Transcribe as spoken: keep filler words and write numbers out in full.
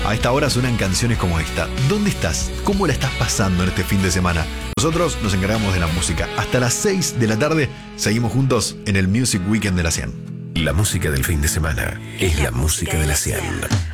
A esta hora suenan canciones como esta. ¿Dónde estás? ¿Cómo la estás pasando en este fin de semana? Nosotros nos encargamos de la música. Hasta las seis de la tarde seguimos juntos en el Music Weekend de la cien. La música del fin de semana es la música de la cien.